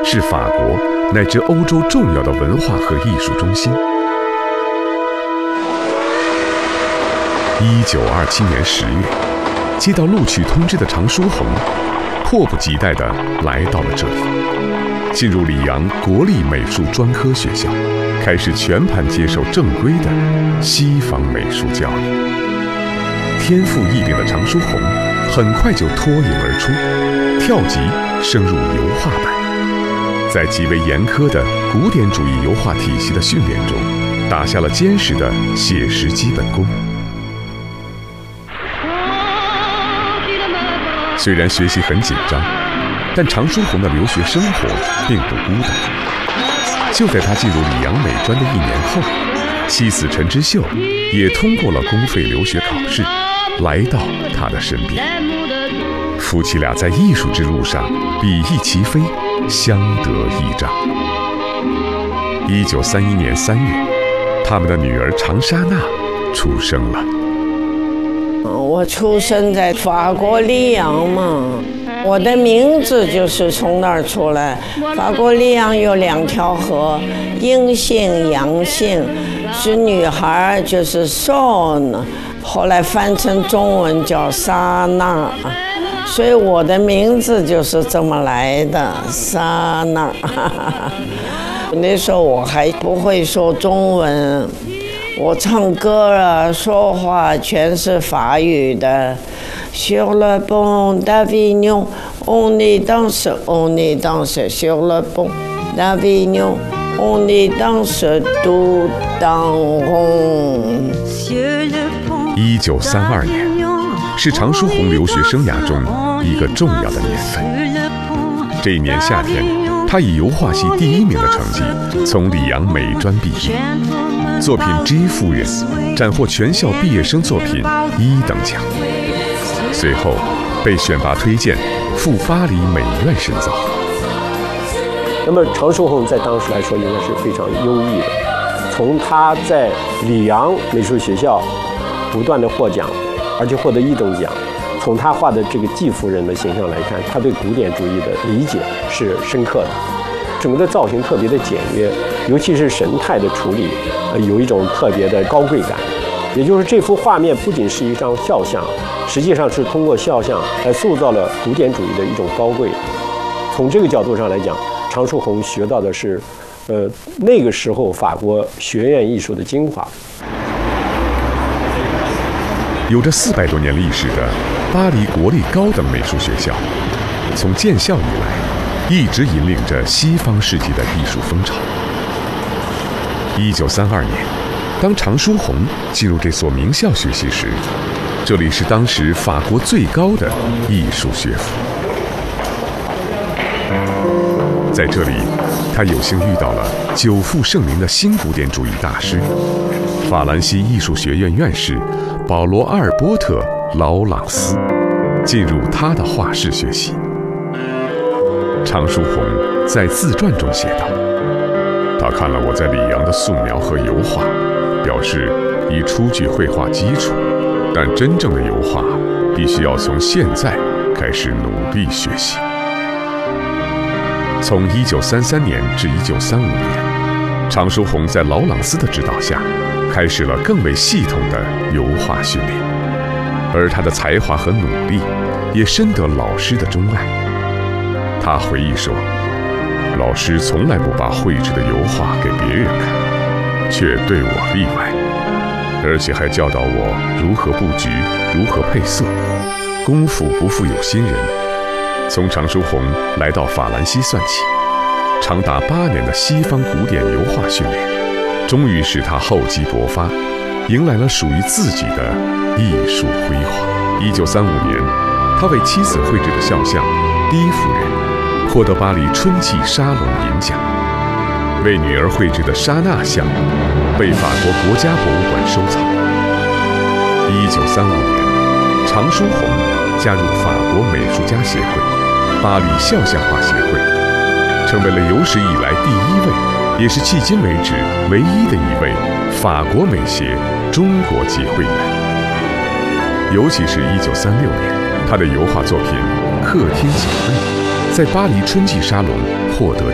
是法国乃至欧洲重要的文化和艺术中心。1927年10月，接到录取通知的常书鸿，迫不及待地来到了这里，进入里昂国立美术专科学校，开始全盘接受正规的西方美术教育。天赋异禀的常书鸿很快就脱颖而出，跳级升入油画班。在极为严苛的古典主义油画体系的训练中，打下了坚实的写实基本功。虽然学习很紧张，但常书鸿的留学生活并不孤单。就在他进入里昂美专的1年后，妻子陈之秀也通过了公费留学考试，来到他的身边。夫妻俩在艺术之路上比翼齐飞，相得益彰。1931年3月，他们的女儿长沙娜出生了。 我出生在法国里昂嘛，我的名字就是从那儿出来。法国里昂有2条河，阴性、阳性，是女孩就是Son，后来翻成中文叫莎娜，所以我的名字就是这么来的，莎娜。那时候我还不会说中文，我唱歌啊、说话全是法语的。Sur le pont d'Avignon, on est danse, on est danse. Sur le pont d'Avignon, on est danse tout en rond. 1932年，是常书鸿留学生涯中一个重要的年份。这一年夏天，他以油画系第1名的成绩从里昂美专毕业，作品《G 夫人》斩获全校毕业生作品1等奖。随后被选拔推荐赴巴黎美院深造。 那么常书鸿在当时来说应该是非常优异的，从他在里昂美术学校不断的获奖，而且获得1等奖。从他画的这个季夫人的形象来看，他对古典主义的理解是深刻的，整个的造型特别的简约，尤其是神态的处理，有一种特别的高贵感。也就是这幅画面不仅是一张肖像，实际上是通过肖像来塑造了古典主义的一种高贵。从这个角度上来讲，常书鸿学到的是，那个时候法国学院艺术的精华。 有着400多年历史的巴黎国立高等美术学校，从建校以来，一直引领着西方世纪的艺术风潮。1932年，当常书鸿进入这所名校学习时，这里是当时法国最高的艺术学府。在这里，他有幸遇到了久负盛名的新古典主义大师，法兰西艺术学院院士保罗·阿尔波特·劳朗斯，进入他的画室学习。常书鸿在自传中写道：“他看了我在里昂的素描和油画，表示已初具绘画基础，但真正的油画必须要从现在开始努力学习。”从1933年至1935年，常书鸿在劳朗斯的指导下，开始了更为系统的油画训练，而他的才华和努力也深得老师的钟爱。他回忆说，老师从来不把绘制的油画给别人看，却对我例外，而且还教导我如何布局，如何配色，功夫不负有心人。从常书鸿来到法兰西算起，长达8年的西方古典油画训练，终于使他厚积薄发，迎来了属于自己的艺术辉煌。1935年，他为妻子绘制的肖像《第一夫人》获得巴黎春季沙龙银奖，为女儿绘制的莎娜像被法国国家博物馆收藏。1935年，常书鸿加入法国美术家协会、巴黎肖像画协会，成为了有史以来第1位，也是迄今为止唯一的一位法国美协中国籍会员。尤其是1936年，他的油画作品《客厅警卫》在巴黎春季沙龙获得